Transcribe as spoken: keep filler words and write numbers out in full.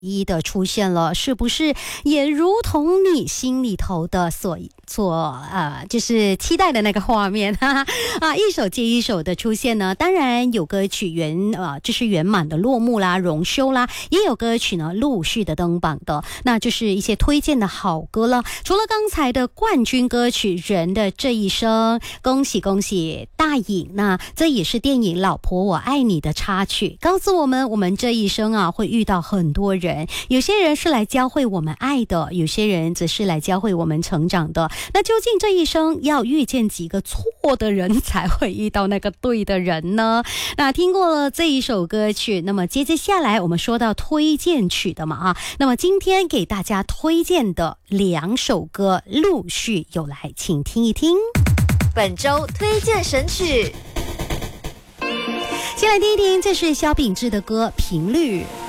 一的出现了，是不是也如同你心里头的所所呃，就是期待的那个画面哈哈啊，一首接一首的出现呢？当然有歌曲圆呃，就是圆满的落幕啦、荣休啦，也有歌曲呢陆续的登榜的，那就是一些推荐的好歌了。除了刚才的冠军歌曲《人的这一生》，恭喜恭喜大颖，那这也是电影《老婆我爱你》的插曲，告诉我们我们这一生啊会遇到很多人，有些人是来教会我们爱的，有些人则是来教会我们成长的。那究竟这一生要遇见几个错的人才会遇到那个对的人呢？那听过了这一首歌曲，那么接着下来我们说到推荐曲的嘛啊，那么今天给大家推荐的两首歌陆续有来，请听一听本周推荐神曲。 先来听一听，这是萧秉治的歌《频率》。